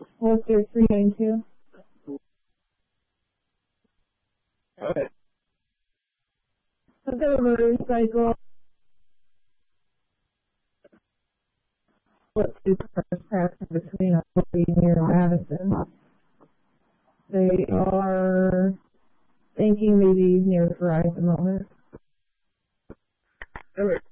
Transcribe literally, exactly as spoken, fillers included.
What's your three nine two? Okay. I've got a motorcycle. What two cars passing between us near Madison? They are thinking maybe near Fry at the moment. All right.